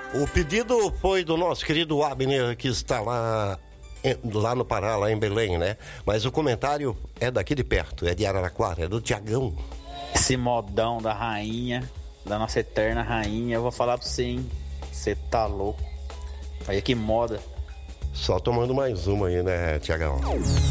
O pedido foi do nosso querido Abner, que está lá no Pará, lá em Belém, né? Mas o comentário é daqui de perto, é de Araraquara, é do Tiagão. Esse modão da rainha, da nossa eterna rainha, eu vou falar pra você, hein? Você tá louco. Olha que moda. Só tomando mais uma aí, né, Tiagão?